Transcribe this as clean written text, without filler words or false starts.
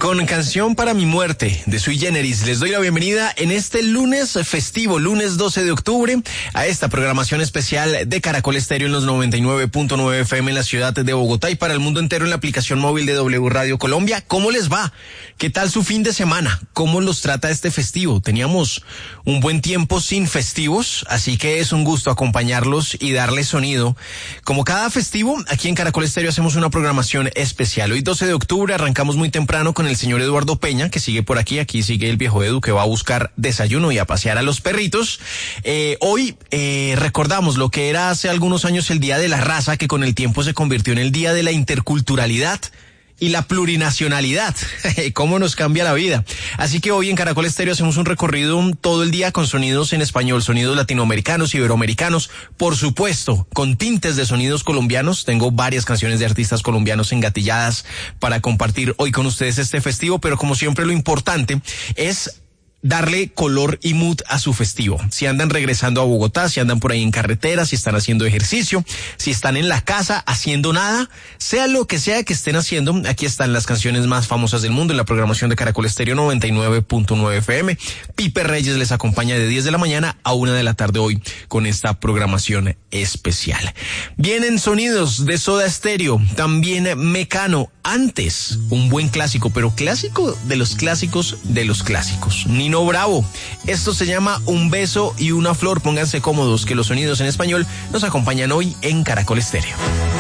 Con Canción para mi muerte de Sui Generis les doy la bienvenida en este lunes festivo, lunes 12 de octubre, a esta programación especial de Caracol Estéreo en los 99.9 FM en la ciudad de Bogotá y para el mundo entero en la aplicación móvil de W Radio Colombia. ¿Cómo les va? ¿Qué tal su fin de semana? ¿Cómo los trata este festivo? Teníamos un buen tiempo sin festivos, así que es un gusto acompañarlos y darles sonido. Como cada festivo, aquí en Caracol Estéreo hacemos una programación especial. Hoy 12 de octubre arrancamos muy temprano con el señor Eduardo Peña, que sigue por aquí sigue el viejo Edu, que va a buscar desayuno y a pasear a los perritos. Hoy recordamos lo que era hace algunos años el Día de la Raza, que con el tiempo se convirtió en el Día de la Interculturalidad y la plurinacionalidad. ¿Cómo nos cambia la vida? Así que hoy en Caracol Estéreo hacemos un recorrido todo el día con sonidos en español, sonidos latinoamericanos, iberoamericanos, por supuesto, con tintes de sonidos colombianos. Tengo varias canciones de artistas colombianos engatilladas para compartir hoy con ustedes este festivo, pero como siempre lo importante es darle color y mood a su festivo. Si andan regresando a Bogotá, si andan por ahí en carretera, si están haciendo ejercicio, si están en la casa haciendo nada, sea lo que sea que estén haciendo, aquí están las canciones más famosas del mundo en la programación de Caracol Estéreo 99.9 FM. Pipe Reyes les acompaña de 10 de la mañana a 1 de la tarde hoy con esta programación especial. Vienen sonidos de Soda Stereo, también Mecano. Antes, un buen clásico, pero clásico de los clásicos de los clásicos. Nino Bravo. Esto se llama Un beso y una flor. Pónganse cómodos que los sonidos en español nos acompañan hoy en Caracol Estéreo.